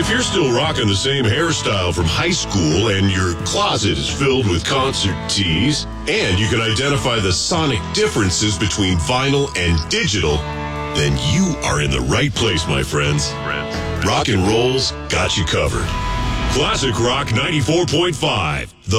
If you're still rocking the same hairstyle from high school and your closet is filled with concert tees, and you can identify the sonic differences between vinyl and digital, then you are in the right place, my friends. Rock and Roll's got you covered. Classic Rock 94.5.